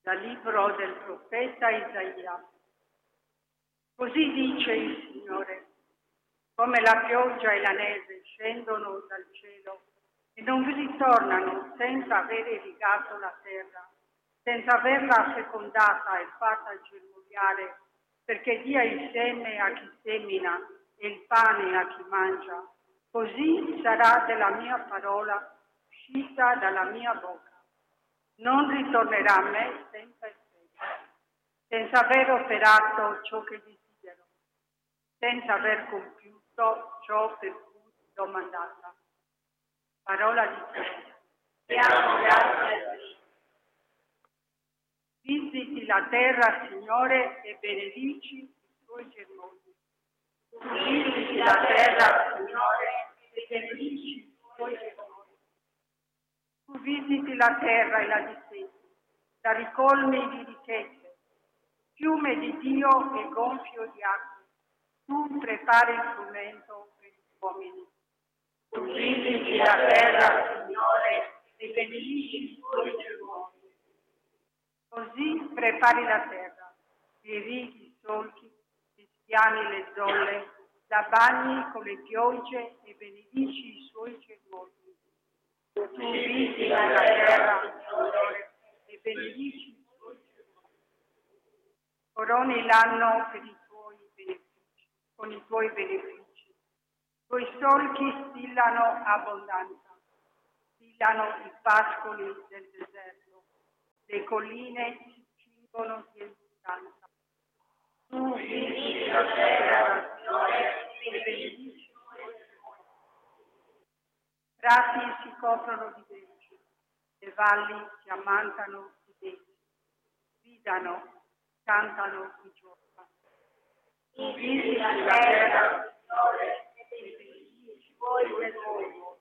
Dal libro del profeta Isaia. Così dice il Signore: come la pioggia e la neve scendono dal cielo e non vi ritornano senza aver irrigato la terra, senza averla fecondata e fatta germogliare, perché dia il seme a chi semina e il pane a chi mangia, così sarà della mia parola uscita dalla mia bocca. Non ritornerà a me senza effetto, senza aver operato ciò che desidero, senza aver compiuto ciò per cui l'ho mandata. Parola di Dio. Diamo grazie a Dio. Visiti la terra, Signore, e benedici i suoi germogli. Visiti la terra, Signore, E benedici i suoi germogli. Tu visiti la terra e la difendi, la ricolmi di ricchezze, fiume di Dio e gonfio di acque. Tu prepari il frumento per gli uomini. Tu visiti la terra, Signore, e benedici i suoi germogli. Così prepari la terra, irrighi i solchi, e spiani le zolle, la bagni con le piogge e benedici i suoi germogli. Tu visiti la terra, Signore, e benedici i suoi germogli. Coroni l'anno per i tuoi benefici, con i tuoi benefici. I tuoi solchi stillano abbondanza, stillano i pascoli del deserto, le colline si cingono di abbondanza. Tu visiti la terra, Signore, e benedici i suoi germogli. Prati si coprono di vergine, le valli si ammantano di denti, gridano, cantano i giorni. Tu visiti la terra, Signore, e benedici i suoi germogli.